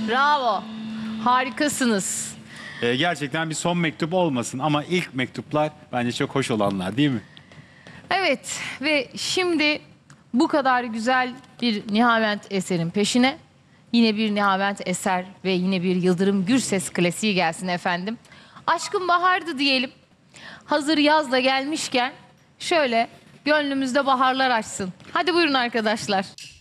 Bravo. Harikasınız. Gerçekten bir son mektup olmasın ama ilk mektuplar bence çok hoş olanlar değil mi? Evet ve şimdi bu kadar güzel bir Nihavent eserin peşine yine bir Nihavent eser ve yine bir Yıldırım Gürses klasiği gelsin efendim. Aşkın bahardı diyelim. Hazır yaz da gelmişken şöyle gönlümüzde baharlar açsın. Hadi buyurun arkadaşlar.